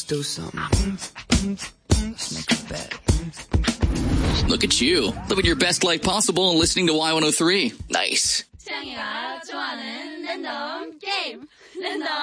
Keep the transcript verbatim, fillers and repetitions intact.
do something. Let's make a bet. Look at you, living your best life possible and listening to Y one oh three. Nice. 태양이가 좋아하는 랜덤 게임. 랜덤